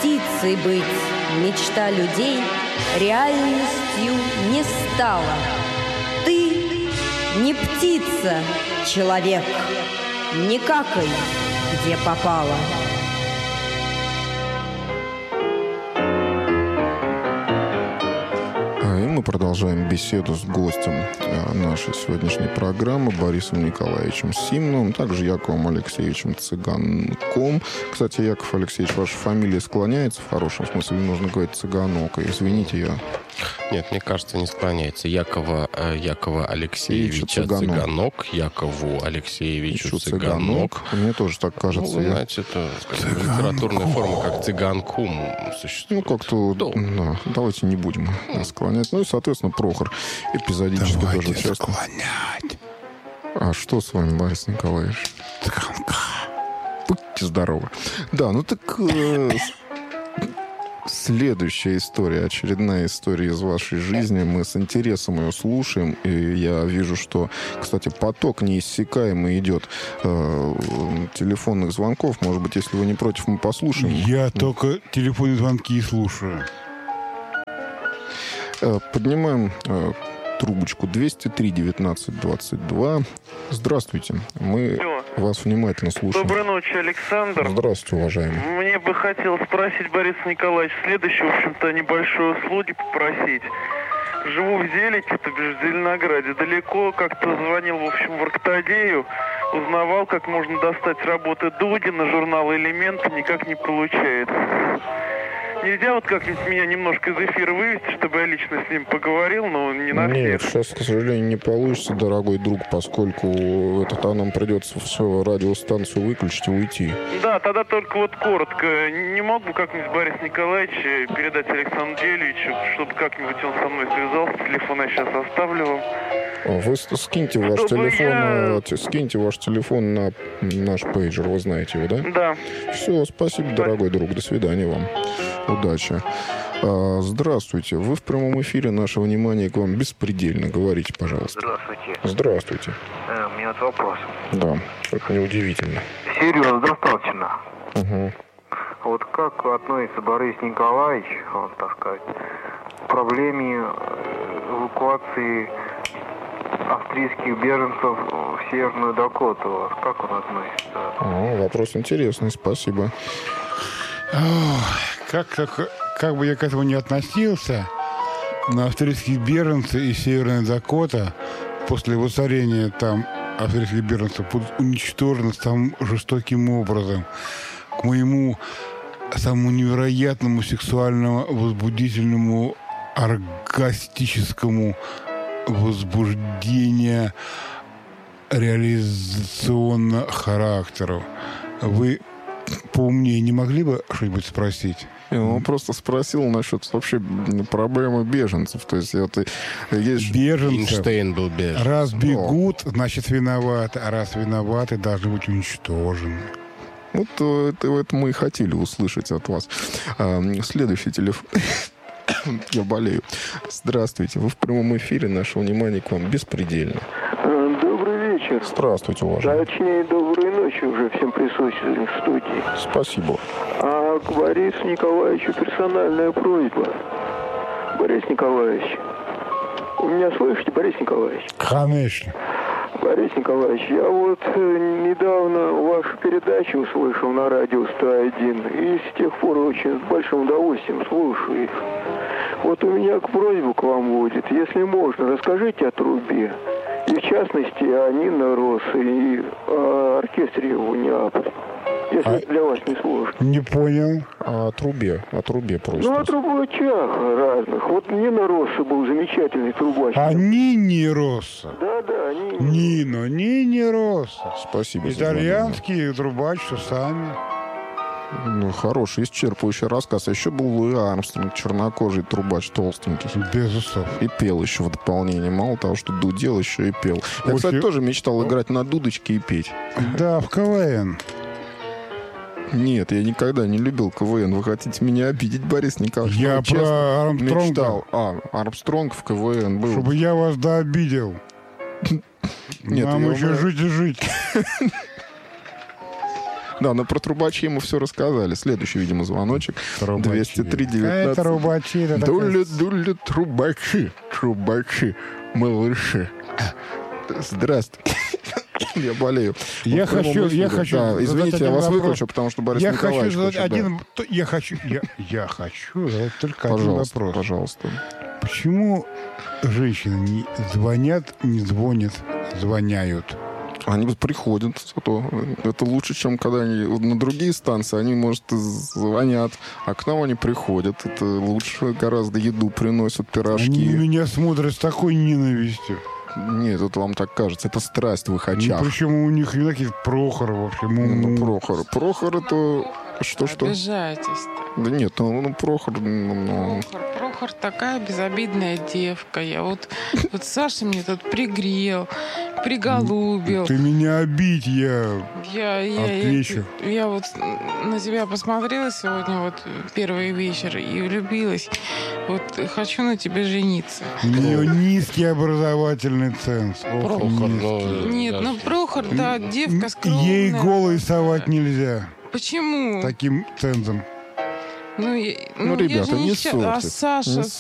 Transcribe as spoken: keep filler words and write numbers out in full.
птицей быть мечта людей реальностью не стала. Ты не птица, человек, не какай, где попало. Мы продолжаем беседу с гостем нашей сегодняшней программы Борисом Николаевичем Симоновым, также Яковом Алексеевичем Цыганком. Кстати, Яков Алексеевич, ваша фамилия склоняется в хорошем смысле, или нужно говорить Цыганок? Извините, я... Нет, мне кажется, не склоняется. Якова, Якова Алексеевича Цыганок. Цыганок, Якову Алексеевичу Цыганок. Цыганок. Мне тоже так кажется. Ну, знаете, это скажем, литературная форма, как Цыганкум существует. Ну, как-то, да, давайте не будем склонять. Ну и, соответственно, Прохор эпизодически давайте тоже участвует. Склонять. А что с вами, Борис Николаевич? Цыганка. Будьте здоровы. Да, ну так... Э, следующая история, очередная история из вашей жизни. Мы с интересом ее слушаем. И я вижу, что, кстати, поток неиссякаемый идет э, телефонных звонков. Может быть, если вы не против, мы послушаем. Я ну. только телефонные звонки слушаю. Э, поднимаем э, трубочку двести три девятнадцать двадцать два. Здравствуйте. Мы Все. вас внимательно слушаем. Доброй ночи, Александр. Здравствуйте, уважаемый. Мне бы хотелось спросить Бориса Николаевича следующее, в общем-то, небольшое услуги попросить. Живу в Зелике, то бишь в Зеленограде. Далеко, как-то звонил, в общем, в Орктодею, узнавал, как можно достать с работы Дудина, журнал «Элементы», никак не получается. Нельзя вот как-нибудь меня немножко из эфира вывести, чтобы я лично с ним поговорил, но не на всех? Нет, сейчас, к сожалению, не получится, дорогой друг, поскольку этот, а нам придется всю радиостанцию выключить и уйти. Да, тогда только вот коротко. Не мог бы как-нибудь Борис Николаевич передать Александру Делевичу, чтобы как-нибудь он со мной связался, телефон я сейчас оставлю вам. Вы скиньте ваш Чтобы телефон, я... скиньте ваш телефон на наш пейджер, вы знаете его, да? Да. Все, спасибо, Спасибо. Дорогой друг, до свидания вам. Удачи. А, здравствуйте, вы в прямом эфире, наше внимание к вам беспредельно. Говорите, пожалуйста. Здравствуйте. Здравствуйте. Э, у меня вот вопрос. Да, это неудивительно. Серьезно, достаточно. Угу. Вот как относится Борис Николаевич, вот, так сказать, к проблеме эвакуации австрийских беженцев в Северную Дакоту? Вот как он относится? О, вопрос интересный, спасибо. Как, как, как бы я к этому не относился, но австрийские беженцы из Северной Дакоты после воцарения там австрийских беженцев будут уничтожены самым жестоким образом. К моему самому невероятному сексуальному, возбудительному, оргастическому возбуждению реализационного характера. Вы поумнее не могли бы что-нибудь спросить? Он просто спросил насчет вообще проблемы беженцев. То есть это есть... Беженцы. Эйнштейн был беженцем. Раз бегут, значит виноваты, а раз виноваты, должны быть уничтожены. Вот это, это мы и хотели услышать от вас. Следующий телефон. Я болею. Здравствуйте. Вы в прямом эфире. Наше внимание к вам беспредельно. Добрый вечер. Здравствуйте, уважаемый. Точнее, доброй ночи уже всем присутствующим в студии. Спасибо. А к Борису Николаевичу персональная просьба. Борис Николаевич. Вы меня слышите, Борис Николаевич? Конечно. Борис Николаевич, я вот недавно вашу передачу услышал на радио сто один и с тех пор очень с большим удовольствием слушаю их. Вот у меня просьба к вам будет, если можно, расскажите о трубе. И в частности о Нино Россо и о оркестре в Неаполе. Если а... для вас не сложно. Не понял. А о трубе? О трубе просто. Ну, о трубачах разных. Вот Нино Россо был замечательный трубач. А Нино Россо? Да, да, Нино. Нино, Нино Россо. Спасибо. Итальянский трубач сами. Ну, хороший, исчерпывающий рассказ. А еще был Луи Армстронг, чернокожий трубач, толстенький. Без усов. И пел еще в дополнение. Мало того, что дудел, еще и пел. Я, Очень... кстати, тоже мечтал играть на дудочке и петь. Да, в КВН. Нет, я никогда не любил КВН. Вы хотите меня обидеть, Борис Николаевич? Я ну, про Армстронга. Мечтал. А, Армстронг в КВН был. Чтобы я вас да обидел. Нет, нам еще умею. жить и жить. Да, но про трубачей мы все рассказали. Следующий, видимо, звоночек. двести три девятнадцать. Какая трубачи? Дули, дули, трубачи, трубачи, малыши. Здравствуйте. Я болею. Я хочу, я хочу. Да, извините, я вас вопрос. выключу, потому что Борис я Николаевич хочу задать хочет, один. да. Я хочу. Я, я хочу задать только Пожалуйста, один вопрос. пожалуйста. Почему женщины не звонят, не звонят, звоняют? Они приходят, зато это лучше, чем когда они на другие станции, они, может, звонят, а к нам они приходят. Это лучше, гораздо еду приносят, пирожки. Они на меня смотрят с такой ненавистью. Нет, это вам так кажется. Это страсть в их очах. Ну, причем у них не такие Прохор вообще. Ну, Прохор. Прохор это... Что-что? Обижаетесь-то. Да нет, ну, ну Прохор... Ну... Прохор, Прохор такая безобидная девка. Я вот, вот Саша мне тут пригрел, приголубил. Ты меня обидь, я, я, я отвечу. Я, я вот на тебя посмотрела сегодня, вот первый вечер, и влюбилась. Вот хочу на тебе жениться. У нее низкий образовательный ценз. Ох, Прохор, низкий. ну, Нет, да. ну Прохор, да, девка скромная. Ей голой совать нельзя. Почему? Таким цензом. Ну, я, Ну, ну, я ребята, же не не ща- А ссорьтесь. Саша, Не